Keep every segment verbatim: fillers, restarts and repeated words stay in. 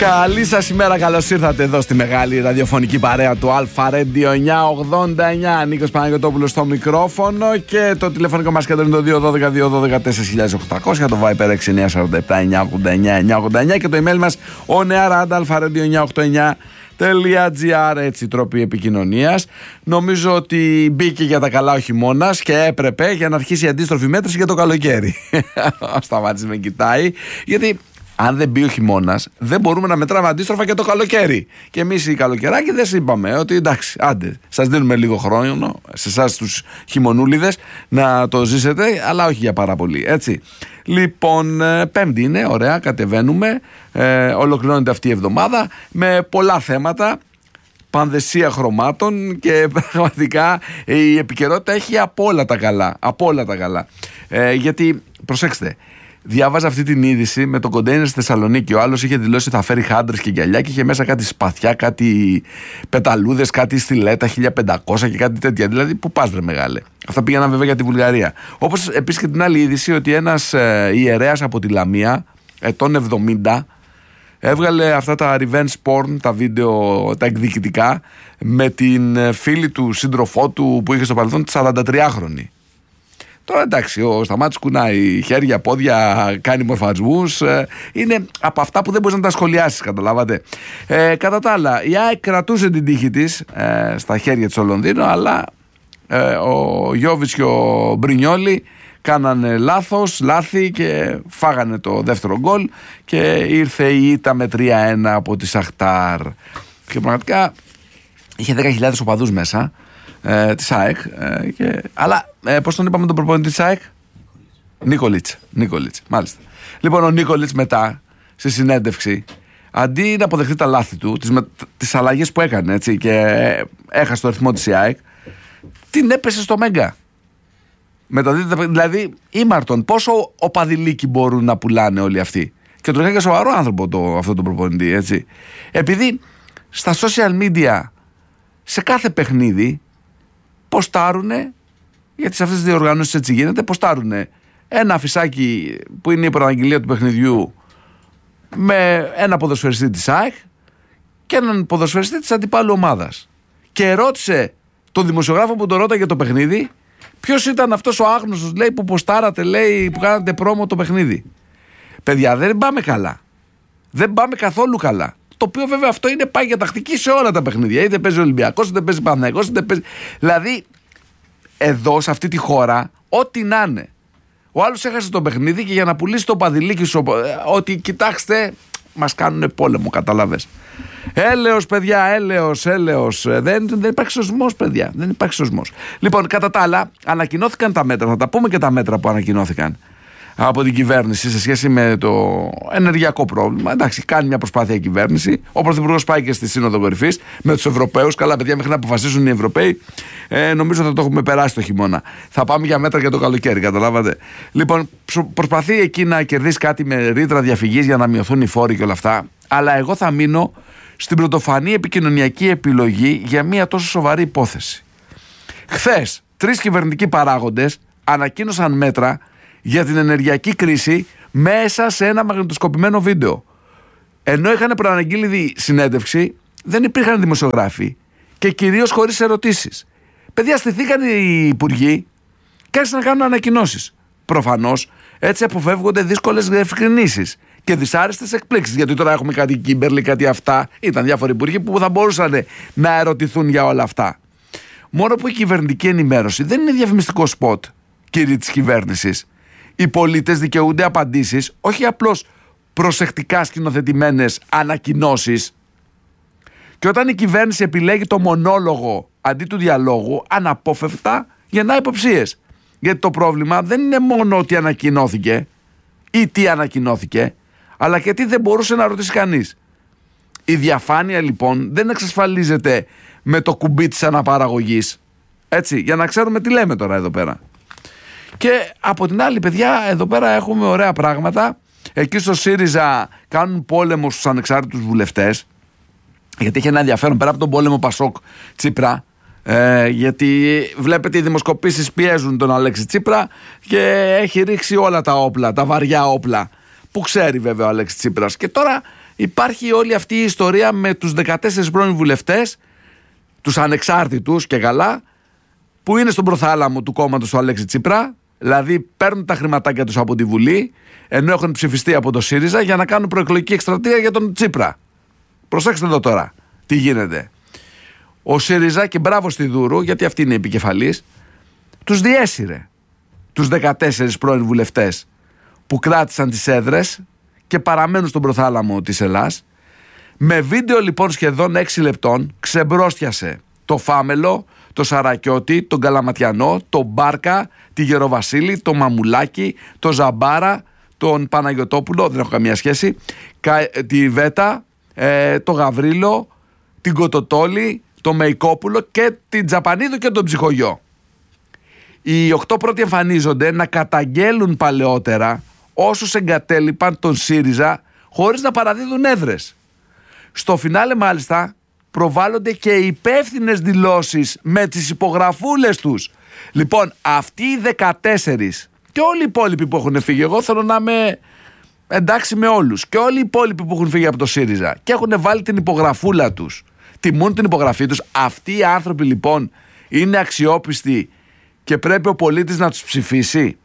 Καλή σας ημέρα, καλώς ήρθατε εδώ στη μεγάλη ραδιοφωνική παρέα του Αλφα Radio εννιακόσια ογδόντα εννιά. Νίκος Παναγιωτόπουλος στο μικρόφωνο και το τηλεφωνικό μας κέντρο είναι το δύο ένα δύο δύο ένα δύο τέσσερα χιλιάδες οκτακόσια, το Viper έξι εννιά τέσσερα επτά εννιά ογδόντα εννιά εννιά ογδόντα εννιά και το email μας onearanda alpha-radio εννιακόσια ογδόντα εννιά τελεία τζι άρ, έτσι τρόποι επικοινωνίας. Νομίζω ότι μπήκε για τα καλά ο χειμώνας και έπρεπε για να αρχίσει η αντίστροφη μέτρηση για το καλοκαίρι. Ο Σταμάτης με κοιτάει, γιατί αν δεν μπει ο χειμώνας, δεν μπορούμε να μετράμε αντίστροφα και το καλοκαίρι. Και εμείς οι καλοκαιράκοι δεν είπαμε ότι εντάξει, άντε, σας δίνουμε λίγο χρόνο, σε εσάς τους χειμωνούλιδες, να το ζήσετε, αλλά όχι για πάρα πολύ, έτσι. Λοιπόν, Πέμπτη είναι, ωραία, κατεβαίνουμε. Ε, ολοκληρώνεται αυτή η εβδομάδα με πολλά θέματα. Πανδεσία χρωμάτων και πραγματικά η επικαιρότητα έχει από όλα τα καλά. Από όλα τα καλά. Ε, γιατί, προσέξτε. Διάβαζα αυτή την είδηση με το κοντέινερ στη Θεσσαλονίκη. Ο άλλος είχε δηλώσει θα φέρει χάντρες και γυαλιά και είχε μέσα κάτι σπαθιά, κάτι πεταλούδες, κάτι στιλέτα χίλια πεντακόσια και κάτι τέτοια. Δηλαδή, πού πας, ρε μεγάλε. Αυτά πήγαιναν βέβαια για τη Βουλγαρία. Όπως επίσης και την άλλη είδηση ότι ένας ε, ιερέας από τη Λαμία, ετών εβδομήντα, έβγαλε αυτά τα revenge porn, τα βίντεο, τα εκδικητικά, με την φίλη του σύντροφό του που είχε στο παρελθόν, τη σαραντατριάχρονη. Τώρα εντάξει, ο Σταμάτης κουνάει χέρια, πόδια, κάνει μορφασμούς. Είναι από αυτά που δεν μπορείς να τα σχολιάσεις, καταλάβατε. Ε, κατά τα άλλα, η ΑΕΚ κρατούσε την τύχη της ε, στα χέρια της στο Λονδίνο, αλλά ε, ο Γιώβιτς και ο Μπρινιόλι κάνανε λάθος, λάθη και φάγανε το δεύτερο γκολ και ήρθε η ήττα με τρία ένα από τη Σαχτάρ. Και πραγματικά είχε δέκα χιλιάδες οπαδούς μέσα. Ε, της ΑΕΚ ε, και... αλλά ε, πώς τον είπαμε τον προπονητή της ΑΕΚ? Νίκολιτς. Νίκολιτς, μάλιστα. Λοιπόν, ο Νίκολιτς μετά στη συνέντευξη, αντί να αποδεχτεί τα λάθη του, τις, με, τις αλλαγές που έκανε, έτσι, και έχασε το ρυθμό της ΑΕΚ, την έπεσε στο Μέγκα. Μεταδίδεται, δηλαδή ήμαρτον, πόσο οπαδηλίκοι μπορούν να πουλάνε όλοι αυτοί. Και τον έκανε σοβαρό άνθρωπο το, αυτό τον προπονητή, έτσι. Επειδή στα social media σε κάθε παιχνίδι ποστάρουνε, γιατί σε αυτές τις διοργανώσεις έτσι γίνεται, ποστάρουνε ένα αφισάκι που είναι η προαγγελία του παιχνιδιού με ένα ποδοσφαιριστή της ΑΕΚ και έναν ποδοσφαιριστή της αντιπάλου ομάδας. Και ρώτησε τον δημοσιογράφο που τον ρώταγε για το παιχνίδι, ποιος ήταν αυτός ο άγνωστος, λέει, που ποστάρατε, λέει, που κάνατε πρόμο το παιχνίδι. Παιδιά, δεν πάμε καλά. Δεν πάμε καθόλου καλά. Το οποίο βέβαια αυτό είναι πάγια τακτική σε όλα τα παιχνίδια. Είτε παίζει ο Ολυμπιακός, είτε παίζει Παναθηναϊκός, είτε παίζει. Δηλαδή, εδώ σε αυτή τη χώρα, ό,τι να είναι. Ο άλλος έχασε το παιχνίδι και για να πουλήσει το παδιλίκι σου, ότι κοιτάξτε, μας κάνουν πόλεμο, κατάλαβες. Έλεος, παιδιά, έλεος, έλεος. Δεν, δεν υπάρχει σωσμός, παιδιά. Δεν υπάρχει σωσμός. Λοιπόν, κατά τα άλλα, ανακοινώθηκαν τα μέτρα. Θα τα πούμε και τα μέτρα που ανακοινώθηκαν από την κυβέρνηση σε σχέση με το ενεργειακό πρόβλημα. Εντάξει, κάνει μια προσπάθεια η κυβέρνηση. Ο Πρωθυπουργός πάει και στη Σύνοδο Κορυφής με τους Ευρωπαίους. Καλά, παιδιά, μέχρι να αποφασίσουν οι Ευρωπαίοι, ε, νομίζω θα το έχουμε περάσει το χειμώνα. Θα πάμε για μέτρα για το καλοκαίρι, καταλάβατε. Λοιπόν, προσπαθεί εκεί να κερδίσει κάτι με ρήτρα διαφυγής για να μειωθούν οι φόροι και όλα αυτά. Αλλά εγώ θα μείνω στην πρωτοφανή επικοινωνιακή επιλογή για μια τόσο σοβαρή υπόθεση. Χθες, τρεις κυβερνητικοί παράγοντες ανακοίνωσαν μέτρα για την ενεργειακή κρίση μέσα σε ένα μαγνητοσκοπημένο βίντεο. Ενώ είχαν προαναγγείλει συνέντευξη, δεν υπήρχαν δημοσιογράφοι και κυρίως χωρίς ερωτήσεις. Παιδιά, στηθήκαν οι υπουργοί και άρχισαν να κάνουν ανακοινώσεις. Προφανώς έτσι αποφεύγονται δύσκολες διευκρινήσεις και δυσάρεστες εκπλήξεις. Γιατί τώρα έχουμε κάτι Κίμπερλι, κάτι αυτά. Ήταν διάφοροι υπουργοί που θα μπορούσαν να ερωτηθούν για όλα αυτά. Μόνο που η κυβερνητική ενημέρωση δεν είναι διαφημιστικό σποτ, κύριοι της κυβέρνησης. Οι πολίτες δικαιούνται απαντήσεις, όχι απλώς προσεκτικά σκηνοθετημένες ανακοινώσεις. Και όταν η κυβέρνηση επιλέγει το μονόλογο αντί του διαλόγου, αναπόφευκτα γεννά υποψίες. Γιατί το πρόβλημα δεν είναι μόνο ότι ανακοινώθηκε ή τι ανακοινώθηκε, αλλά και τι δεν μπορούσε να ρωτήσει κανείς. Η διαφάνεια λοιπόν δεν εξασφαλίζεται με το κουμπί της αναπαραγωγής. Έτσι, για να ξέρουμε τι λέμε τώρα εδώ πέρα. Και από την άλλη, παιδιά, εδώ πέρα έχουμε ωραία πράγματα. Εκεί στο ΣΥΡΙΖΑ κάνουν πόλεμο στους ανεξάρτητους βουλευτές. Γιατί έχει ένα ενδιαφέρον πέρα από τον πόλεμο Πασόκ Τσίπρα. Ε, γιατί βλέπετε οι δημοσκοπήσεις πιέζουν τον Αλέξη Τσίπρα και έχει ρίξει όλα τα όπλα, τα βαριά όπλα που ξέρει βέβαια ο Αλέξης Τσίπρας. Και τώρα υπάρχει όλη αυτή η ιστορία με τους δεκατέσσερις πρώην βουλευτές, τους ανεξάρτητους και καλά, που είναι στον προθάλαμο του κόμματος του Αλέξη Τσίπρα, δηλαδή παίρνουν τα χρηματάκια τους από τη Βουλή, ενώ έχουν ψηφιστεί από το ΣΥΡΙΖΑ, για να κάνουν προεκλογική εκστρατεία για τον Τσίπρα. Προσέξτε εδώ τώρα τι γίνεται. Ο ΣΥΡΙΖΑ, και μπράβο στη Δούρου, γιατί αυτή είναι η επικεφαλής, τους διέσυρε τους δεκατέσσερις πρώην βουλευτές που κράτησαν τις έδρες και παραμένουν στον προθάλαμο της Ελλάς. Με βίντεο λοιπόν σχεδόν έξι λεπτών ξεμπρόστιασε το Φάμελο, το Σαρακιώτη, τον Καλαματιανό, τον Μπάρκα, τη Γεροβασίλη, τον Μαμουλάκη, τον Ζαμπάρα, τον Παναγιωτόπουλο, δεν έχω καμία σχέση, τη Βέτα, ε, τον Γαβρίλο, την Κοτοτόλη, τον Μεϊκόπουλο και την Τζαπανίδου και τον Ψυχογιό. Οι οκτώ πρώτοι εμφανίζονται να καταγγέλουν παλαιότερα όσους εγκατέλειπαν τον ΣΥΡΙΖΑ χωρίς να παραδίδουν έδρες. Στο φινάλε μάλιστα προβάλλονται και υπεύθυνες δηλώσεις με τις υπογραφούλες τους. Λοιπόν, αυτοί οι δεκατέσσερις και όλοι οι υπόλοιποι που έχουν φύγει, εγώ θέλω να είμαι εντάξει με όλους, και όλοι οι υπόλοιποι που έχουν φύγει από το ΣΥΡΙΖΑ και έχουν βάλει την υπογραφούλα τους, τιμούν την υπογραφή τους. Αυτοί οι άνθρωποι λοιπόν είναι αξιόπιστοι και πρέπει ο πολίτης να τους ψηφίσει.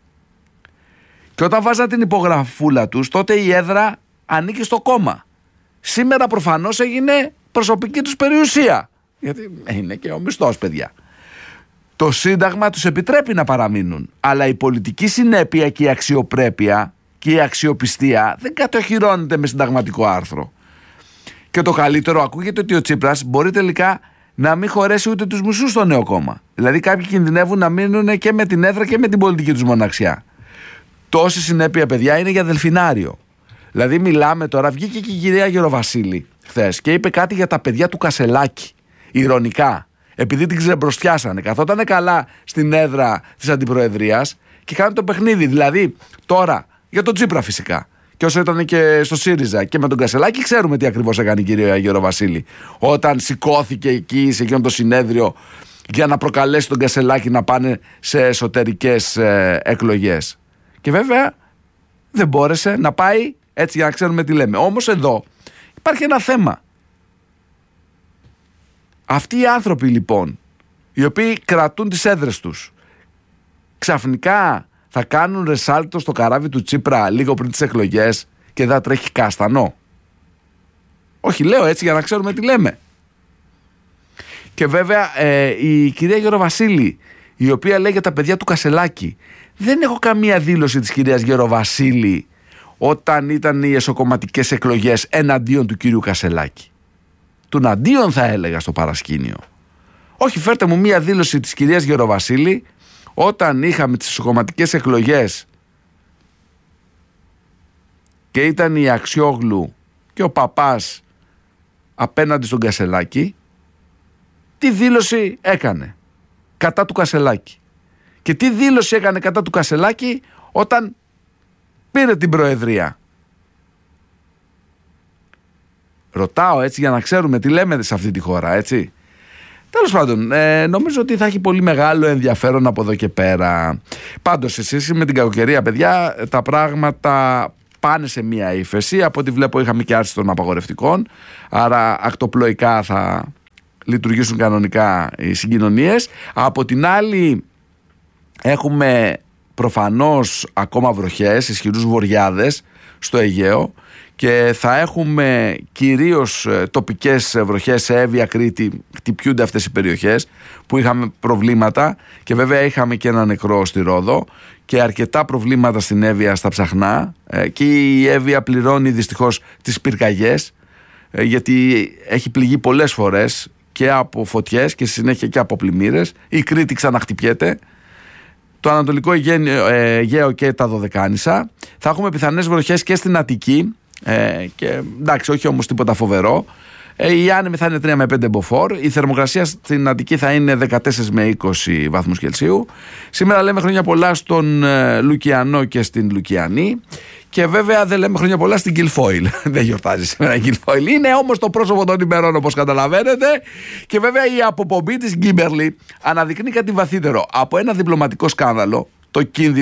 Και όταν βάζαν την υπογραφούλα τους, τότε η έδρα ανήκει στο κόμμα. Σήμερα προφανώς έγινε προσωπική τους περιουσία, γιατί είναι και ο μισθός, παιδιά. Το Σύνταγμα τους επιτρέπει να παραμείνουν, αλλά η πολιτική συνέπεια και η αξιοπρέπεια και η αξιοπιστία δεν κατοχυρώνεται με συνταγματικό άρθρο. Και το καλύτερο, ακούγεται ότι ο Τσίπρας μπορεί τελικά να μην χωρέσει ούτε τους μισούς στο νέο κόμμα. Δηλαδή κάποιοι κινδυνεύουν να μείνουν και με την έδρα και με την πολιτική τους μοναξιά. Τόση συνέπεια, παιδιά, είναι για δελφινάριο. Δηλαδή μιλάμε τώρα, βγήκε και η κυρία Γεροβασίλη χθες και είπε κάτι για τα παιδιά του Κασελάκη, ηρωνικά, επειδή την ξεμπροστιάσανε. Καθότανε καλά στην έδρα της αντιπροεδρίας και κάνουν το παιχνίδι. Δηλαδή τώρα, για τον Τσίπρα φυσικά, και όσο ήταν και στο ΣΥΡΙΖΑ και με τον Κασελάκη, ξέρουμε τι ακριβώς έκανε η κυρία Γεροβασίλη όταν σηκώθηκε εκεί σε εκείνο το συνέδριο για να προκαλέσει τον Κασελάκη να πάνε σε εσωτερικές ε, εκλογές. Και βέβαια δεν μπόρεσε να πάει, έτσι για να ξέρουμε τι λέμε. Όμως εδώ υπάρχει ένα θέμα. Αυτοί οι άνθρωποι λοιπόν, οι οποίοι κρατούν τις έδρες τους, ξαφνικά θα κάνουν ρεσάλτο στο καράβι του Τσίπρα λίγο πριν τις εκλογές και δεν θα τρέχει κάστανο. Όχι, λέω έτσι για να ξέρουμε τι λέμε. Και βέβαια ε, η κυρία Γεροβασίλη, η οποία λέει για τα παιδιά του Κασελάκη, δεν έχω καμία δήλωση της κυρίας Γεροβασίλη όταν ήταν οι εσωκομματικές εκλογές εναντίον του κυρίου Κασελάκη. Του αντίον θα έλεγα στο παρασκήνιο. Όχι, φέρτε μου μία δήλωση της κυρίας Γεροβασίλη όταν είχαμε τις εσωκομματικές εκλογές και ήταν η Αξιόγλου και ο Παπάς απέναντι στον Κασελάκη, τι δήλωση έκανε κατά του Κασελάκη. Και τι δήλωση έκανε κατά του Κασελάκη όταν πήρε την προεδρία. Ρωτάω έτσι για να ξέρουμε τι λέμε σε αυτή τη χώρα, έτσι. Τέλος πάντων, ε, νομίζω ότι θα έχει πολύ μεγάλο ενδιαφέρον από εδώ και πέρα. Πάντως, εσείς με την κακοκαιρία, παιδιά, τα πράγματα πάνε σε μία ύφεση. Από ό,τι βλέπω είχαμε και άρση των απαγορευτικών, άρα ακτοπλοϊκά θα λειτουργήσουν κανονικά οι συγκοινωνίες. Από την άλλη έχουμε προφανώς ακόμα βροχές, ισχυρούς βοριάδες στο Αιγαίο και θα έχουμε κυρίως τοπικές βροχές σε Εύβοια, Κρήτη, χτυπιούνται αυτές οι περιοχές που είχαμε προβλήματα και βέβαια είχαμε και ένα νεκρό στη Ρόδο και αρκετά προβλήματα στην Εύβοια στα Ψαχνά και η Εύβοια πληρώνει δυστυχώς τις πυρκαγιές γιατί έχει πληγεί πολλές φορές και από φωτιές και στη συνέχεια και από πλημμύρες. Η Κρήτη ξαναχτυπιέται. Το Ανατολικό Αιγαίο και τα Δωδεκάνησα. Θα έχουμε πιθανές βροχές και στην Αττική. Ε, και εντάξει, όχι όμως τίποτα φοβερό. Ε, η άνεμη θα είναι τρία με πέντε μποφόρ. Η θερμοκρασία στην Αττική θα είναι δεκατέσσερα με είκοσι βαθμούς Κελσίου. Σήμερα λέμε χρόνια πολλά στον ε, Λουκιανό και στην Λουκιανή. Και βέβαια δεν λέμε χρόνια πολλά στην Κιλφόιλ. Δεν γιορτάζει σήμερα η Κιλφόιλ. Είναι όμως το πρόσωπο των ημερών, όπως καταλαβαίνετε. Και βέβαια η αποπομπή της Γκίμπερλι αναδεικνύει κάτι βαθύτερο. Από ένα διπλωματικό σκάνδαλο, το κίνδυνο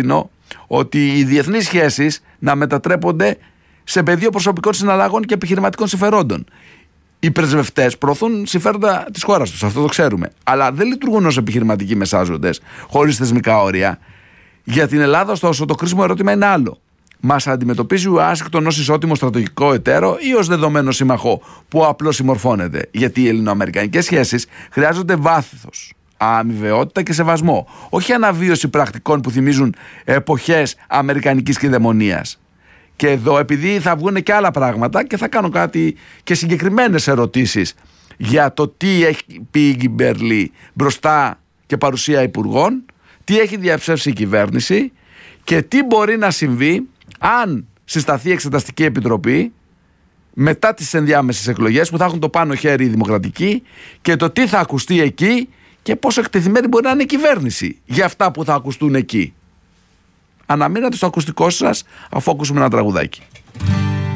ότι οι διεθνείς σχέσεις να μετατρέπονται σε πεδίο προσωπικών συναλλαγών και επιχειρηματικών συμφερόντων. Οι πρεσβευτές προωθούν συμφέροντα της χώρας τους, αυτό το ξέρουμε. Αλλά δεν λειτουργούν ως επιχειρηματικοί μεσάζοντες, χωρίς θεσμικά όρια. Για την Ελλάδα, ωστόσο, το κρίσιμο ερώτημα είναι άλλο. Μας αντιμετωπίζει ο Ουάσιγκτον ως ισότιμο στρατηγικό εταίρο ή ως δεδομένο σύμμαχο που απλώς συμμορφώνεται? Γιατί οι ελληνοαμερικανικές σχέσεις χρειάζονται βάθος, αμοιβαιότητα και σεβασμό. Όχι αναβίωση πρακτικών που θυμίζουν εποχές αμερικανικής κυδαιμονίας. Και εδώ, επειδή θα βγουν και άλλα πράγματα και θα κάνω κάτι και συγκεκριμένες ερωτήσεις για το τι έχει πει η Κιμπέρλι μπροστά και παρουσία υπουργών, τι έχει διαψεύσει η κυβέρνηση και τι μπορεί να συμβεί αν συσταθεί εξεταστική επιτροπή μετά τις ενδιάμεσες εκλογές που θα έχουν το πάνω χέρι οι δημοκρατικοί, και το τι θα ακουστεί εκεί και πόσο εκτεθειμένη μπορεί να είναι η κυβέρνηση για αυτά που θα ακουστούν εκεί. Αναμείνατε στο ακουστικό σας αφού ακούσουμε ένα τραγουδάκι.